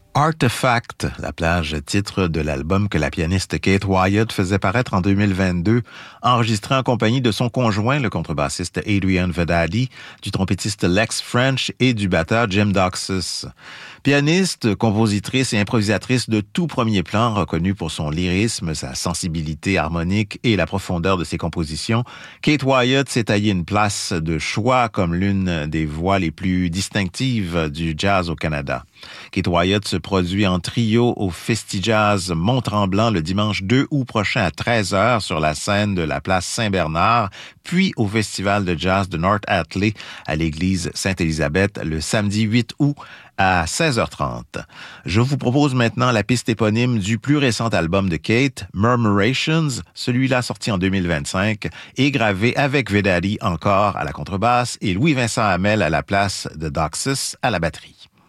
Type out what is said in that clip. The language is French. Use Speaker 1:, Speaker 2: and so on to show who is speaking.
Speaker 1: Artifact, la plage titre de l'album que la pianiste Kate Wyatt faisait paraître en 2022, enregistré en compagnie de son conjoint, le contrebassiste Adrian Vedadi, du trompettiste Lex French et du batteur Jim Doxus. Pianiste, compositrice et improvisatrice de tout premier plan, reconnue pour son lyrisme, sa sensibilité harmonique et la profondeur de ses compositions, Kate Wyatt s'est taillé une place de choix comme l'une des voix les plus distinctives du jazz au Canada. Kate Wyatt se produit en trio au Festi-Jazz Mont-Tremblant le dimanche 2 août prochain à 13h sur la scène de la place Saint-Bernard, puis au Festival de jazz de North Atlee à l'église Sainte-Élisabeth le samedi 8 août à 16h30. Je vous propose maintenant la piste éponyme du plus récent album de Kate, Murmurations, celui-là sorti en 2025 et gravé avec Vedadi encore à la contrebasse et Louis-Vincent Hamel à la place de Doxus à la batterie.